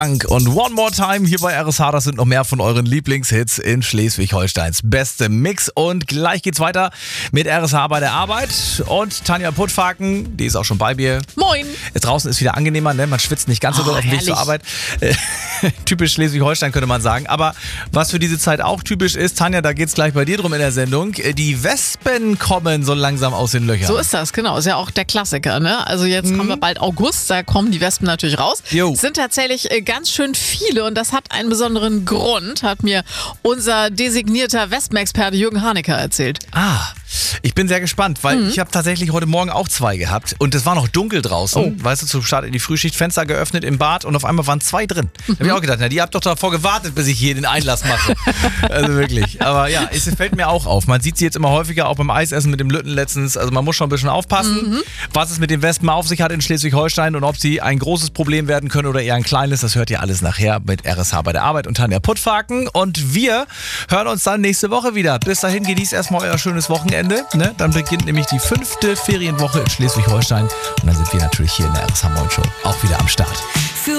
Und One More Time hier bei RSH, das sind noch mehr von euren Lieblingshits in Schleswig-Holsteins beste Mix. Und gleich geht's weiter mit RSH bei der Arbeit. Und Tanja Puttfaken, die ist auch schon bei mir. Moin. Draußen ist wieder angenehmer, ne? Man schwitzt nicht ganz so doll auf dem Weg zur Arbeit. Typisch Schleswig-Holstein könnte man sagen. Aber was für diese Zeit auch typisch ist, Tanja, da geht's gleich bei dir drum in der Sendung. Die Wespen kommen so langsam aus den Löchern. So ist das, genau. Ist ja auch der Klassiker, ne? Also jetzt haben wir bald August, da kommen die Wespen natürlich raus. Jo. Sind tatsächlich ganz schön viele und das hat einen besonderen Grund, hat mir unser designierter Wespenexperte Jürgen Hanecker erzählt. Ich bin sehr gespannt, weil ich habe tatsächlich heute Morgen auch 2 gehabt und es war noch dunkel draußen. Weißt du, zum Start in die Frühschicht, Fenster geöffnet im Bad und auf einmal waren 2 drin. Da habe ich auch gedacht, na, die habt doch davor gewartet, bis ich hier den Einlass mache. Also wirklich. Aber ja, es fällt mir auch auf. Man sieht sie jetzt immer häufiger, auch beim Eisessen mit dem Lütten letztens. Also man muss schon ein bisschen aufpassen, was es mit den Wespen auf sich hat in Schleswig-Holstein und ob sie ein großes Problem werden können oder eher ein kleines. Das hört ihr alles nachher mit RSH bei der Arbeit und Tanja Puttfaken. Und wir hören uns dann nächste Woche wieder. Bis dahin, genießt erstmal euer schönes Wochenende. Ne? Dann beginnt nämlich die 5. Ferienwoche in Schleswig-Holstein und dann sind wir natürlich hier in der RSH Morning Show auch wieder am Start.